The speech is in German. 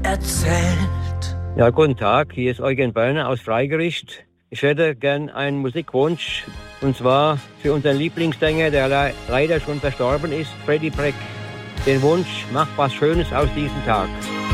erzählt. Ja, guten Tag, hier ist Eugen Börner aus Freigericht. Ich hätte gern einen Musikwunsch, und zwar für unseren Lieblingssänger, der leider schon verstorben ist, Freddie Breck. Den Wunsch, mach was Schönes aus diesem Tag.